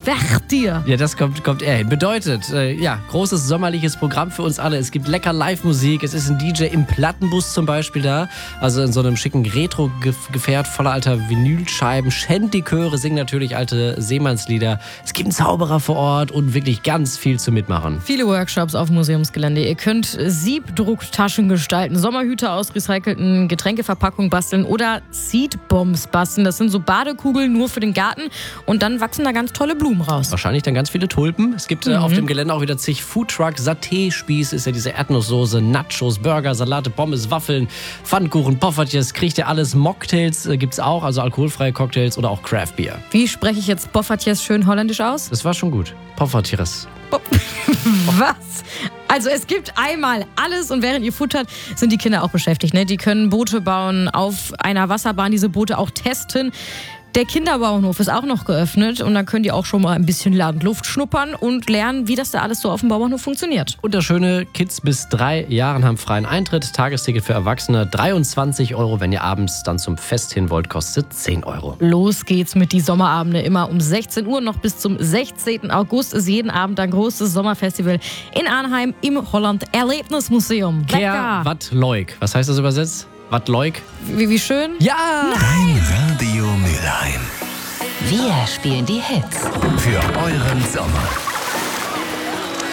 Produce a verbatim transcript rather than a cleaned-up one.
sag dir. Ja, das kommt, kommt er hin. Bedeutet, äh, ja, großes sommerliches Programm für uns alle. Es gibt lecker Live-Musik. Es ist ein D J im Plattenbus zum Beispiel da. Also in so einem schicken Retro-Gefährt voller alter Vinylscheiben. Shanty Chöre singen natürlich alte Seemannslieder. Es gibt einen Zauberer vor Ort und wirklich ganz viel zu mitmachen. Viele Workshops auf dem Museumsgelände. Ihr könnt Siebdrucktaschen gestalten, Sommerhüte aus recycelten Getränkeverpackungen basteln oder Seedbombs basteln. Das sind so Badekugeln nur für den Garten und dann wachsen da ganz tolle Blumen raus. Wahrscheinlich dann ganz viele Tulpen. Es gibt äh, Mhm. auf dem Gelände auch wieder zig Foodtrucks, Saté-Spieß ist ja diese Erdnusssoße, Nachos, Burger, Salate, Pommes, Waffeln, Pfannkuchen, Poffertjes, kriegt ihr alles. Mocktails äh, gibt's auch, also alkoholfreie Cocktails oder auch Craft-Bier. Wie spreche ich jetzt Poffertjes schön holländisch aus? Das war schon gut. Poffertjes. Was? Also es gibt einmal alles und während ihr futtert, sind die Kinder auch beschäftigt. Ne? Die können Boote bauen, auf einer Wasserbahn diese Boote auch testen. Der Kinderbauernhof ist auch noch geöffnet und dann können die auch schon mal ein bisschen Landluft schnuppern und lernen, wie das da alles so auf dem Bauernhof funktioniert. Und das Schöne, Kids bis drei Jahren haben freien Eintritt. Tagesticket für Erwachsene dreiundzwanzig Euro. Wenn ihr abends dann zum Fest hin wollt, kostet zehn Euro. Los geht's mit die Sommerabende. Immer um sechzehn Uhr noch bis zum sechzehnten August ist jeden Abend ein großes Sommerfestival in Arnheim im Holland Erlebnismuseum. Kehr wat Leuk. Was heißt das übersetzt? Wat Leuk? Wie, wie schön? Ja! Dein Radio Mülheim. Wir spielen die Hits. Für euren Sommer.